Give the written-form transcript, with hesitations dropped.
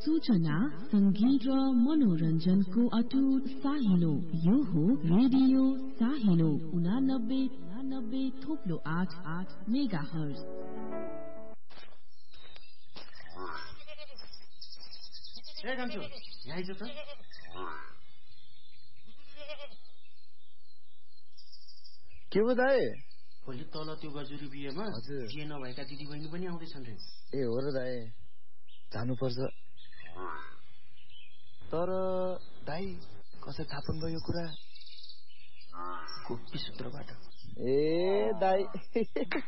सूचना संगीत र मनोरञ्जनको अटुट साहिलो यो हो रेडियो साहिलो 89.8 मेगाहर्ज। के हो दाइ? भोलि तल त्यो गजुरी बिहेमा बिहे नभएका दिदी बहिनी पनि आउँदैछन् रे। ए हो र दाइ, जानुपर्छ। तर दाइ कसरी थाहा पाउनु भयो यो कुरा? गोप्य सूत्रबाट। ए दाइ